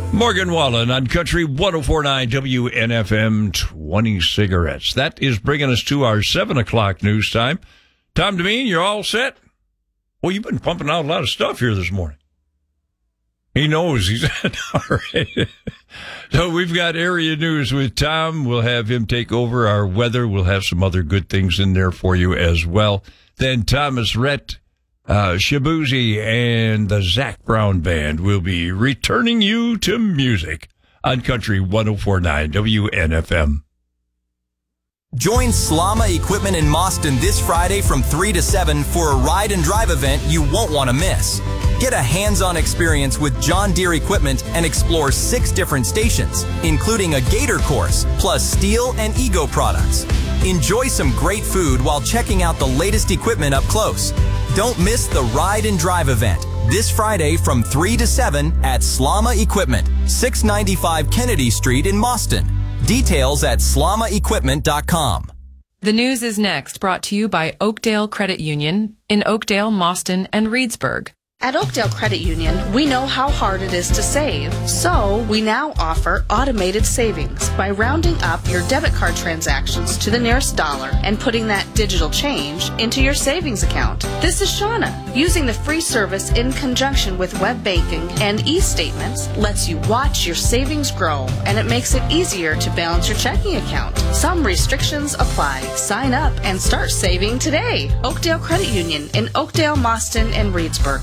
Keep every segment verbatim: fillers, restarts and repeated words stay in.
Morgan Wallen on Country one oh four point nine W N F M, twenty cigarettes. That is bringing us to our seven o'clock news time. Tom Demeen, you're all set? Well, you've been pumping out a lot of stuff here this morning. He knows he's all right. So we've got area news with Tom. We'll have him take over our weather. We'll have some other good things in there for you as well. Then Thomas Rhett, uh, Shabuzi, and the Zac Brown Band will be returning you to music on Country one oh four point nine W N F M. Join Slama Equipment in Mauston this Friday from three to seven for a ride and drive event you won't want to miss. Get a hands-on experience with John Deere equipment and explore six different stations, including a Gator course, plus Steel and Ego products. Enjoy some great food while checking out the latest equipment up close. Don't miss the ride and drive event this Friday from three to seven at Slama Equipment, six ninety-five Kennedy Street in Mauston. Details at slama equipment dot com. The news is next, brought to you by Oakdale Credit Union in Oakdale, Mauston, and Reedsburg. At Oakdale Credit Union, we know how hard it is to save, so we now offer automated savings by rounding up your debit card transactions to the nearest dollar and putting that digital change into your savings account. This is Shauna. Using the free service in conjunction with web banking and e-statements lets you watch your savings grow, and it makes it easier to balance your checking account. Some restrictions apply. Sign up and start saving today. Oakdale Credit Union in Oakdale, Mauston, and Reedsburg.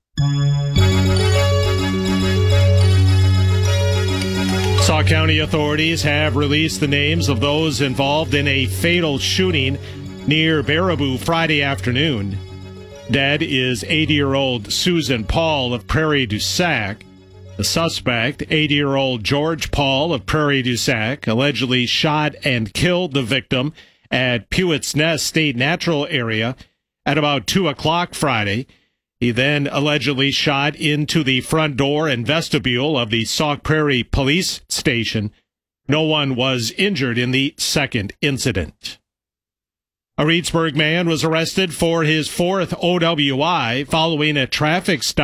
Sauk County authorities have released the names of those involved in a fatal shooting near Baraboo Friday afternoon. Dead is eighty-year-old Susan Paul of Prairie du Sac. The suspect, eighty-year-old George Paul of Prairie du Sac, allegedly shot and killed the victim at Pewett's Nest State Natural Area at about two o'clock Friday. He then allegedly shot into the front door and vestibule of the Sauk Prairie Police Station. No one was injured in the second incident. A Reedsburg man was arrested for his fourth O W I following a traffic stop